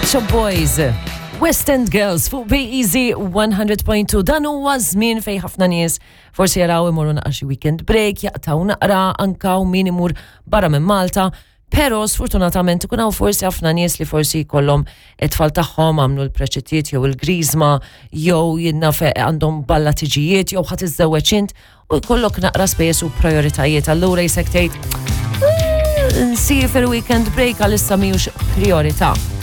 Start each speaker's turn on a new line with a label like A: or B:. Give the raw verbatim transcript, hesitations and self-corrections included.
A: Shop Boys, West End Girls fuq B E Z one hundred point two. Dan huwa żmien fejn ħafna nies forsi jaraw imorru naqra xi weekend break, jaqtaw naqra anka min imur barra minn Malta, però sfortunatament ikun hawn forsi ħafna nies li forsi jkollhom it-tfal tagħhom għamlu l-preċittijiet jew il-griżma jew jinnafe għandhom ballatiġijiet jew ħadd iżżewweġ int u jkollok naqra spejjeż u prioritajiet. Allura jsek tgħid nsir fil-weekend break għalissa mhijiex priorità.